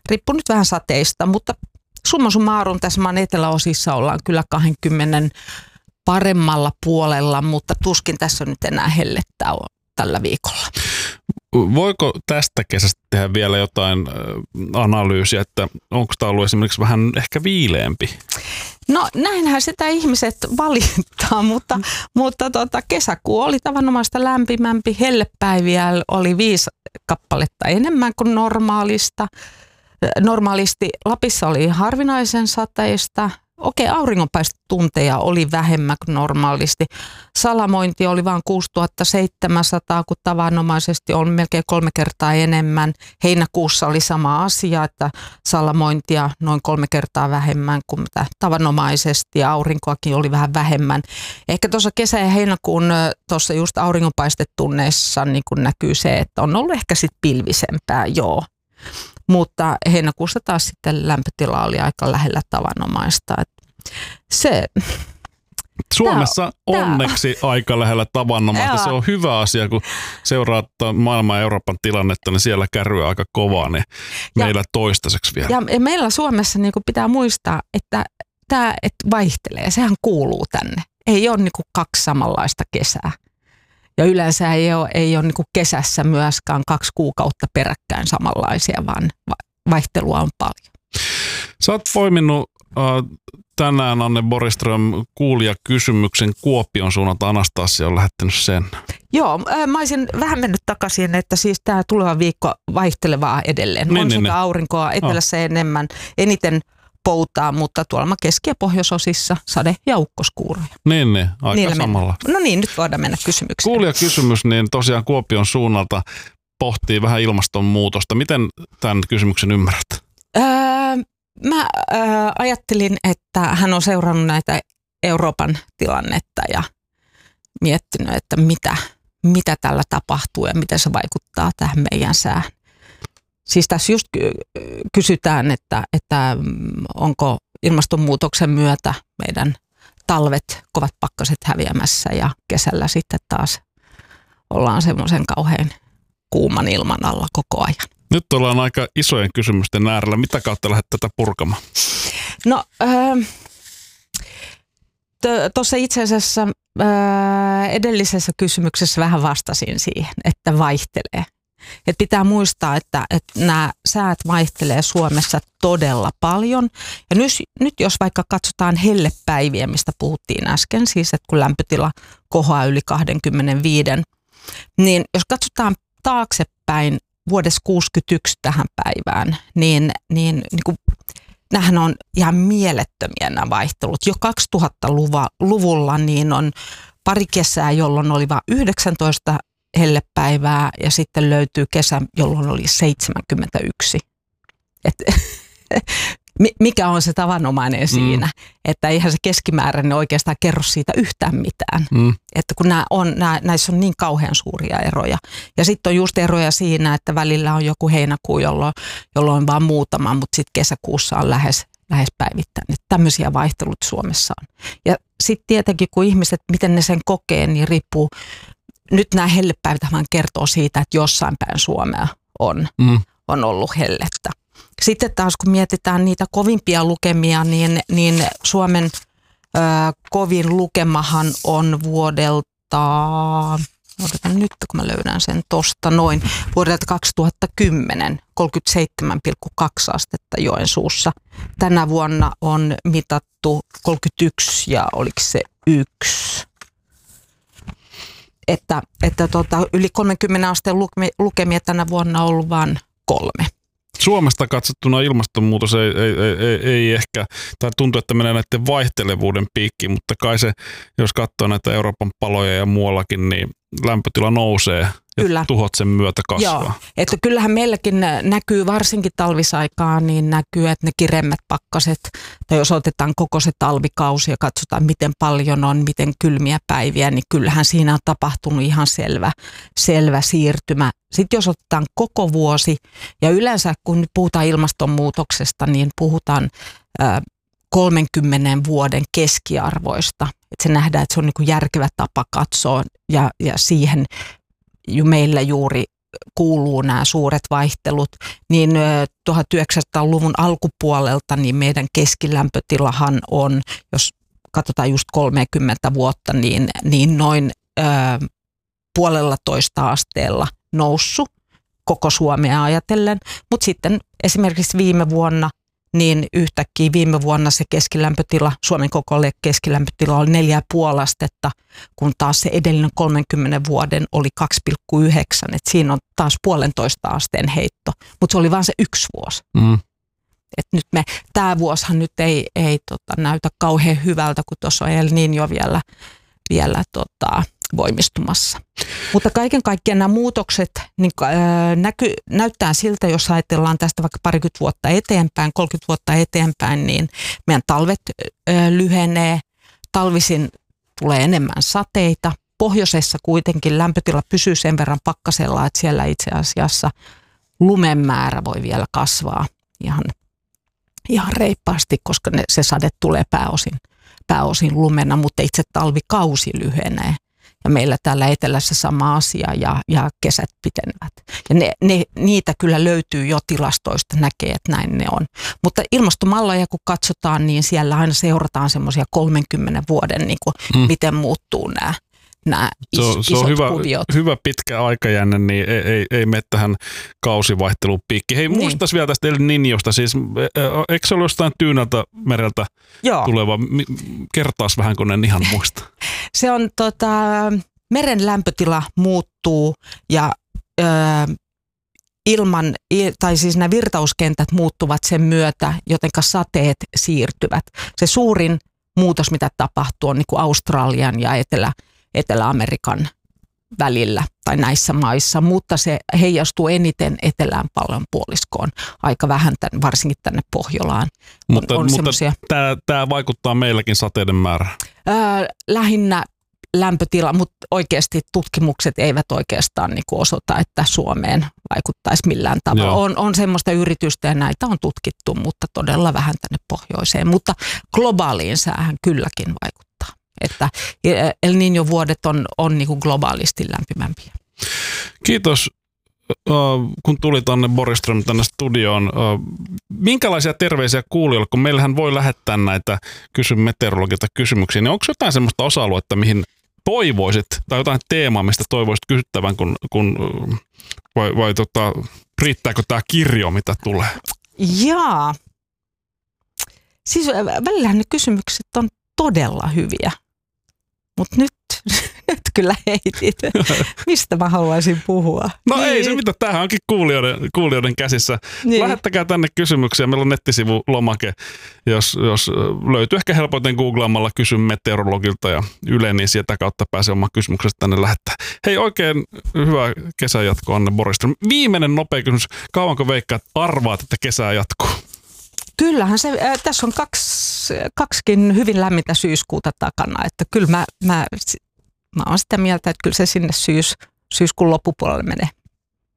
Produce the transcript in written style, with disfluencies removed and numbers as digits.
riippuu nyt vähän sateista, mutta summa summarum tässä maan eteläosissa ollaan kyllä 20 paremmalla puolella, mutta tuskin tässä on nyt enää hellettä tällä viikolla. Voiko tästä kesästä tehdä vielä jotain analyysiä, että onko tämä ollut esimerkiksi vähän ehkä viileämpi? No näinhän sitä ihmiset valittaa, mutta kesäkuu oli tavanomaista lämpimämpi, hellepäiviä oli 5 kappaletta enemmän kuin normaalisti. Lapissa oli harvinaisen sateista. Okei, auringonpaistetunteja oli vähemmän kuin normaalisti. Salamointi oli vain 6700, kun tavanomaisesti on melkein 3 kertaa enemmän. Heinäkuussa oli sama asia, että salamointia noin 3 kertaa vähemmän kuin mitä tavanomaisesti. Aurinkoakin oli vähän vähemmän. Ehkä tuossa kesä- ja heinäkuun tuossa just auringonpaistetunneissa niin kun näkyy se, että on ollut ehkä sitten pilvisempää, joo. Mutta heinäkuussa taas sitten lämpötila oli aika lähellä tavanomaista. Suomessa onneksi aika lähellä tavanomaista. Se on hyvä asia, kun seuraa maailman ja Euroopan tilannetta, niin siellä kärryy aika kovaa, niin meillä toistaiseksi vielä. Ja meillä Suomessa niin pitää muistaa, että tämä vaihtelee. Sehän kuuluu tänne. Ei ole niin 2 samanlaista kesää. Ja yleensä ei ole niin kesässä myöskään 2 kuukautta peräkkäin samanlaisia, vaan vaihtelua on paljon. Sä oot poiminut tänään, Anne Borgström, kuulijakysymyksen Kuopion suunnalta. Anastasia on lähettänyt sen. Joo, mä olisin vähän mennyt takaisin, että siis tämä tuleva viikko vaihtelevaa edelleen. On sekä aurinkoa etelässä eniten poutaa, mutta tuolla keski- ja pohjoisosissa sade- ja ukkoskuuroja. Niin, aika samalla. No niin, nyt voidaan mennä kysymykseen. Kuulijakysymys, niin tosiaan Kuopion suunnalta pohtii vähän ilmastonmuutosta. Miten tämän kysymyksen ymmärrät? Mä ajattelin, että hän on seurannut näitä Euroopan tilannetta ja miettinyt, että mitä tällä tapahtuu ja miten se vaikuttaa tähän meidän sään. Siis tässä just kysytään, että onko ilmastonmuutoksen myötä meidän talvet, kovat pakkaset häviämässä ja kesällä sitten taas ollaan semmoisen kauhean kuuman ilman alla koko ajan. Nyt ollaan aika isojen kysymysten äärellä. Mitä kautta lähdet tätä purkamaan? No tuossa itse asiassa edellisessä kysymyksessä vähän vastasin siihen, että vaihtelee. Et pitää muistaa, että nämä säät vaihtelee Suomessa todella paljon. Ja nyt jos vaikka katsotaan hellepäiviä, mistä puhuttiin äsken, siis että kun lämpötila kohoaa yli 25, niin jos katsotaan taaksepäin vuodesta 61 tähän päivään, niin kuin nämähän on ihan mielettömiä nämä vaihtelut. Jo 2000-luvulla niin on pari kesää, jolloin oli vain 19 hellepäivää ja sitten löytyy kesä, jolloin oli 71. Mikä on se tavanomainen siinä? Että eihän se keskimääräinen oikeastaan kerro siitä yhtään mitään. Että kun näissä on niin kauhean suuria eroja. Ja sitten on just eroja siinä, että välillä on joku heinäkuu, jolloin on vaan muutama, mutta sitten kesäkuussa on lähes päivittäin. Että tämmöisiä vaihtelut Suomessa on. Ja sitten tietenkin, kun ihmiset, miten ne sen kokee, niin riippuu. Nyt nämä hellepäivät vaan kertoo siitä, että jossain päin Suomea on ollut hellettä. Sitten taas kun mietitään niitä kovimpia lukemia, niin Suomen kovin lukemahan on vuodelta, odotan nyt kun mä löydän sen tosta noin, vuodelta 2010, 37,2 astetta Joensuussa. Tänä vuonna on mitattu 31 ja oliko se 1. Että yli 30 asteen lukemia tänä vuonna on ollut vain 3. Suomesta katsottuna ilmastonmuutos ei ehkä, tai tuntuu, että menee näiden vaihtelevuuden piikkiin, mutta kai se, jos katsoo näitä Euroopan paloja ja muuallakin, niin lämpötila nousee ja tuhot sen myötä kasvaa. Joo, että kyllähän meilläkin näkyy varsinkin talvisaikaan, niin näkyy, että ne kiremmät pakkaset, tai jos otetaan koko se talvikausi ja katsotaan miten paljon on, miten kylmiä päiviä, niin kyllähän siinä on tapahtunut ihan selvä siirtymä. Sitten jos otetaan koko vuosi, ja yleensä kun nyt puhutaan ilmastonmuutoksesta, niin puhutaan 30 vuoden keskiarvoista. Että se nähdään, että se on niin kuin järkevä tapa katsoa ja siihen meillä juuri kuuluu nämä suuret vaihtelut, niin 1900-luvun alkupuolelta niin meidän keskilämpötilahan on, jos katsotaan just 30 vuotta, niin noin 1,5 asteella noussut koko Suomea ajatellen, mutta sitten esimerkiksi viime vuonna, niin yhtäkkiä viime vuonna se keskilämpötila, Suomen kokolle keskilämpötila oli 4,5 astetta, kun taas se edellinen 30 vuoden oli 2,9, että siinä on taas 1,5 asteen heitto, mutta se oli vain se yksi vuosi. Et nyt tämä vuosihan nyt ei näytä kauhean hyvältä, kun tuossa on El Niño vielä voimistumassa. Mutta kaiken kaikkiaan nämä muutokset niin, näyttää siltä, jos ajatellaan tästä vaikka 30 vuotta eteenpäin, 30 vuotta eteenpäin, niin meidän talvet lyhenee, talvisin tulee enemmän sateita. Pohjoisessa kuitenkin lämpötila pysyy sen verran pakkasella, että siellä itse asiassa lumen määrä voi vielä kasvaa ihan reippaasti, koska se sade tulee pääosin lumena, mutta itse talvikausi lyhenee. Ja meillä täällä etelässä sama asia ja kesät pitenevät. Ja niitä kyllä löytyy jo tilastoista, näkee, että näin ne on. Mutta ilmastomalleja kun katsotaan, niin siellä aina seurataan semmoisia 30 vuoden, niin kuin, miten muuttuu nämä isot kuviot. Hyvä pitkä aikajänne, niin ei mene tähän kausivaihteluun piikki. Hei, muistaisi vielä tästä El Niñosta, siis eikö se ole jostain Tyyneltä mereltä tuleva? Kertaas vähän, kun en ihan muista. Se on meren lämpötila muuttuu ja siis nämä virtauskentät muuttuvat sen myötä, jotenka sateet siirtyvät. Se suurin muutos, mitä tapahtuu, on niin kuin Australian ja Etelä-Amerikan välillä tai näissä maissa, mutta se heijastuu eniten etelään pallonpuoliskoon, aika vähän varsinkin tänne Pohjolaan. Mutta tämä vaikuttaa meilläkin sateiden määrään? Lähinnä lämpötila, mutta oikeasti tutkimukset eivät oikeastaan niin kuin osoita, että Suomeen vaikuttaisi millään tavalla. On semmoista yritystä ja näitä on tutkittu, mutta todella vähän tänne pohjoiseen, mutta globaaliin säähän kylläkin vaikuttaa. Että El Niño-vuodet on niin kuin globaalisti lämpimämpiä. Kiitos, kun tuli Borgström tänne studioon. Minkälaisia terveisiä kuulijoille, kun meillähän voi lähettää näitä meteorologilta kysymyksiä, niin onko jotain semmoista osa-aluetta, mihin toivoisit, tai jotain teemaa, mistä toivoisit kysyttävän, vai riittääkö tämä kirjo, mitä tulee? Jaa. Siis välillähän ne kysymykset on todella hyviä, mutta nyt kyllä heitit. Mistä mä haluaisin puhua? No niin. Ei se mitä, tämähän onkin kuulijoiden käsissä. Niin. Lähettäkää tänne kysymyksiä. Meillä on nettisivulomake, jos löytyy ehkä helpoiten googlaamalla kysy meteorologilta ja Yle, niin sieltä kautta pääsee oma kysymyksestä tänne lähettää. Hei, oikein hyvää kesän jatkoa, Anne Borgström. Viimeinen nopea kysymys. Kauanko veikkaat arvaat, että kesää jatkuu? Kyllähän se, tässä on kaksikin hyvin lämmintä syyskuuta takana, että kyllä mä oon sitä mieltä, että kyllä se sinne syyskuun loppupuolelle menee.